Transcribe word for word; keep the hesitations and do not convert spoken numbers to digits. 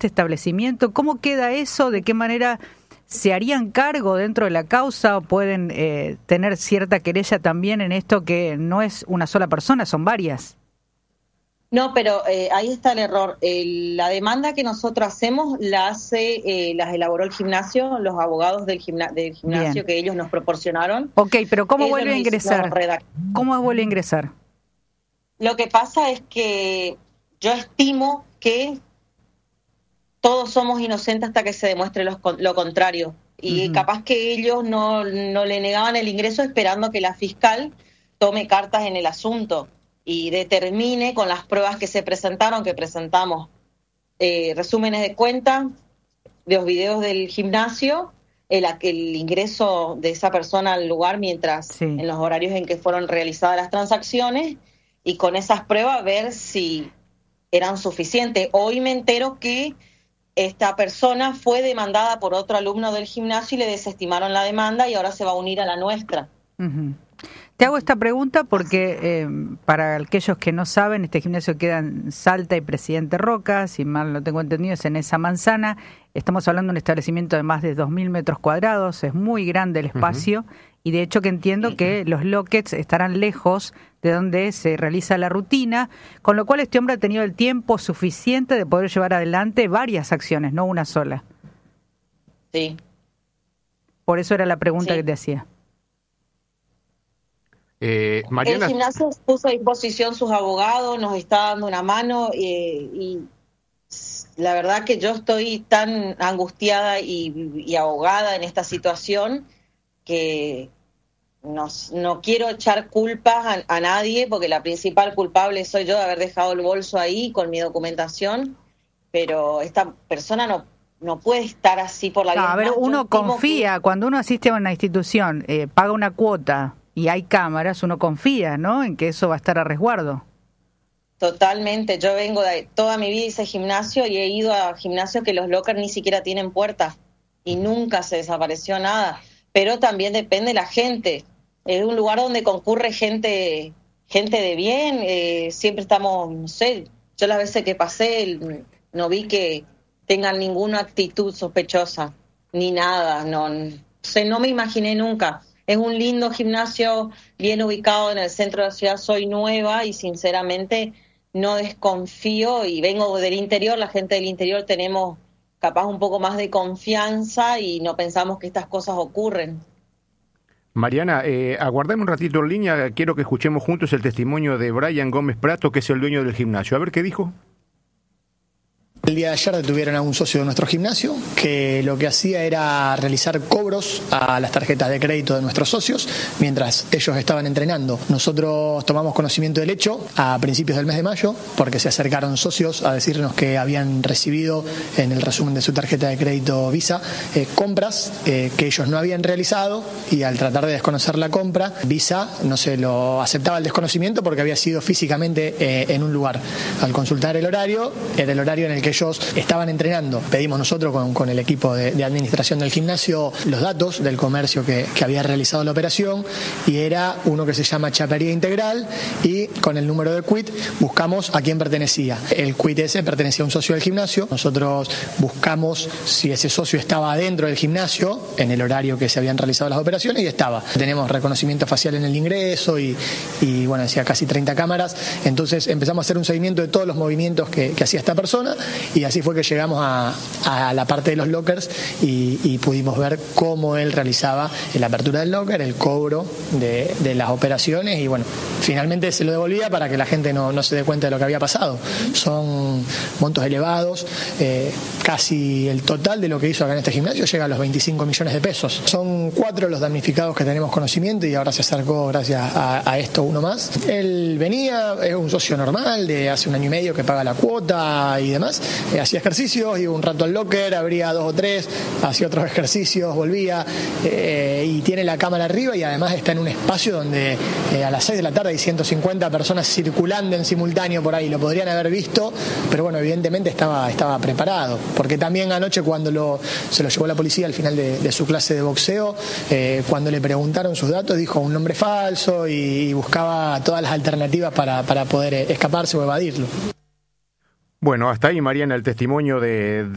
este establecimiento. ¿Cómo queda eso? ¿De qué manera se harían cargo dentro de la causa o pueden eh, tener cierta querella también en esto que no es una sola persona, son varias? No, pero eh, ahí está el error. Eh, la demanda que nosotros hacemos la hace, eh, las elaboró el gimnasio, los abogados del, gimna del gimnasio Bien. que ellos nos proporcionaron. Ok, pero ¿cómo ellos vuelve a ingresar? ¿Cómo vuelve a ingresar? Lo que pasa es que yo estimo que todos somos inocentes hasta que se demuestre lo, lo contrario. Y uh-huh. capaz que ellos no, no le negaban el ingreso esperando que la fiscal tome cartas en el asunto y determine con las pruebas que se presentaron, que presentamos eh, resúmenes de cuenta, de los videos del gimnasio, el, el ingreso de esa persona al lugar mientras sí. en los horarios en que fueron realizadas las transacciones, y con esas pruebas ver si eran suficientes. Hoy me entero que esta persona fue demandada por otro alumno del gimnasio y le desestimaron la demanda y ahora se va a unir a la nuestra. Uh-huh. Te hago esta pregunta porque eh, para aquellos que no saben, este gimnasio queda en Salta y Presidente Roca, si mal no tengo entendido, es en esa manzana. Estamos hablando de un establecimiento de más de dos mil metros cuadrados, es muy grande el espacio, uh-huh. y de hecho que entiendo uh-huh. que los lockets estarán lejos de donde se realiza la rutina, con lo cual este hombre ha tenido el tiempo suficiente de poder llevar adelante varias acciones, no una sola. Sí. Por eso era la pregunta sí. que te hacía. Eh, Mariana... El gimnasio puso a disposición sus abogados, nos está dando una mano eh, y la verdad que yo estoy tan angustiada y, y ahogada en esta situación que no, no quiero echar culpas a, a nadie porque la principal culpable soy yo de haber dejado el bolso ahí con mi documentación, pero esta persona no no puede estar así por la vida. No, a ver, uno confía, que... cuando uno asiste a una institución, eh, paga una cuota y hay cámaras, uno confía, ¿no?, en que eso va a estar a resguardo. Totalmente. Yo vengo de toda mi vida a ese gimnasio y he ido a gimnasios que los lockers ni siquiera tienen puertas y nunca se desapareció nada. Pero también depende de la gente. Es un lugar donde concurre gente gente de bien. Eh, siempre estamos, no sé, yo las veces que pasé no vi que tengan ninguna actitud sospechosa ni nada. No, no, no me imaginé nunca. Es un lindo gimnasio, bien ubicado en el centro de la ciudad. Soy nueva y sinceramente no desconfío y vengo del interior. La gente del interior tenemos capaz un poco más de confianza y no pensamos que estas cosas ocurren. Mariana, eh, aguardame un ratito en línea. Quiero que escuchemos juntos el testimonio de Brian Gómez Prato, que es el dueño del gimnasio. A ver qué dijo. El día de ayer detuvieron a un socio de nuestro gimnasio que lo que hacía era realizar cobros a las tarjetas de crédito de nuestros socios mientras ellos estaban entrenando. Nosotros tomamos conocimiento del hecho a principios del mes de mayo porque se acercaron socios a decirnos que habían recibido en el resumen de su tarjeta de crédito Visa eh, compras eh, que ellos no habían realizado, y al tratar de desconocer la compra, Visa no se lo aceptaba el desconocimiento porque había sido físicamente eh, en un lugar. Al consultar el horario, era el horario en el que ellos estaban entrenando. Pedimos nosotros con, con el equipo de, de administración del gimnasio los datos del comercio que, que había realizado la operación, y era uno que se llama Chapería Integral, y con el número de quit buscamos a quién pertenecía. El quit ese pertenecía a un socio del gimnasio. Nosotros buscamos si ese socio estaba dentro del gimnasio en el horario que se habían realizado las operaciones, y estaba. Tenemos reconocimiento facial en el ingreso y, y bueno, decía casi treinta cámaras. Entonces empezamos a hacer un seguimiento de todos los movimientos que, que hacía esta persona, y así fue que llegamos a, a la parte de los lockers y, y pudimos ver cómo él realizaba la apertura del locker, el cobro de, de las operaciones, y bueno, finalmente se lo devolvía para que la gente no, no se dé cuenta de lo que había pasado. Son montos elevados, eh, casi el total de lo que hizo acá en este gimnasio llega a los veinticinco millones de pesos. Son cuatro los damnificados que tenemos conocimiento, y ahora se acercó gracias a, a esto uno más. Él venía, es un socio normal de hace un año y medio que paga la cuota y demás. Eh, hacía ejercicios, iba un rato al locker, abría dos o tres, hacía otros ejercicios, volvía, eh, y tiene la cámara arriba, y además está en un espacio donde eh, a las seis de la tarde hay ciento cincuenta personas circulando en simultáneo por ahí. Lo podrían haber visto, pero bueno, evidentemente estaba, estaba preparado, porque también anoche cuando lo, se lo llevó la policía al final de, de su clase de boxeo, eh, cuando le preguntaron sus datos dijo un nombre falso y, y buscaba todas las alternativas para, para poder escaparse o evadirlo. Bueno, hasta ahí, Mariana, el testimonio de...